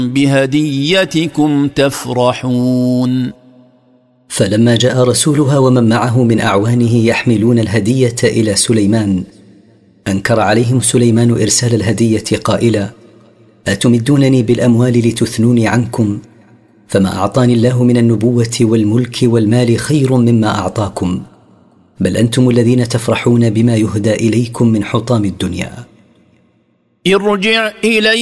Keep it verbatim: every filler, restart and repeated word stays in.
بهديتكم تفرحون. فلما جاء رسولها ومن معه من أعوانه يحملون الهدية إلى سليمان أنكر عليهم سليمان إرسال الهدية قائلا: أتمدونني بالأموال لتثنوني عنكم؟ فما أعطاني الله من النبوة والملك والمال خير مما أعطاكم، بل أنتم الذين تفرحون بما يهدى إليكم من حطام الدنيا. ارجع إلي